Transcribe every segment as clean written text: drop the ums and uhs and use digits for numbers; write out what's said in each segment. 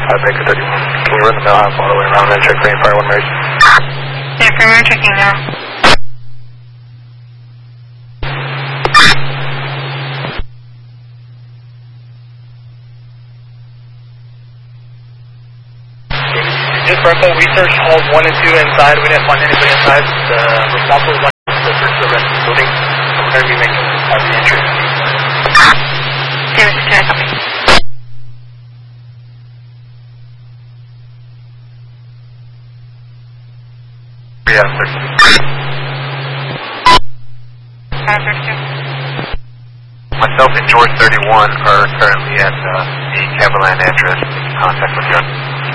Baker 31. Can you run the mail half all the way around and check for any fire when raised? Yeah, Premier checking now. Just Berkeley, we searched halls 1 and 2 inside. We didn't find anybody inside. The responsible one to search the rest of the building. So we're going to be making the entry. David, check. Yeah, sir. Myself and George 31 are currently at the Cavalan address in contact with you.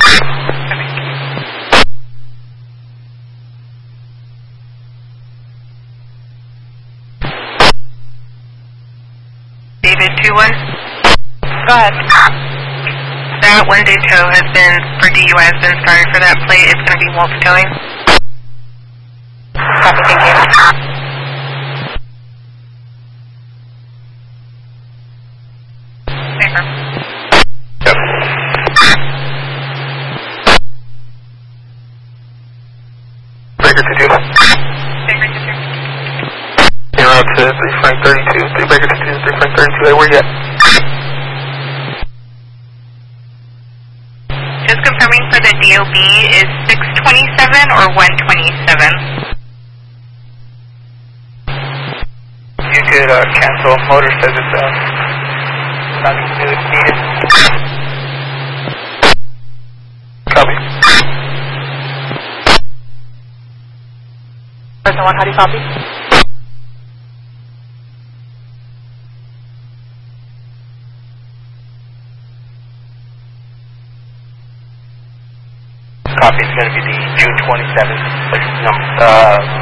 David 2-1. Go ahead. That one-day tow has been, for DUI, has been started for that plate. It's going to be Wolf towing. Copy, thank you. Paper. Yep. Baker 2-2. Paper 2-2. You're out to 3 Frank 32. 3 Baker 2-2, 3 Frank 32. Hey, where you at? Just confirming for the DOB is 627 or 127? You could cancel. Motor says it's not needed. Copy. Person 1, how do you copy? Copy is going to be the June 27th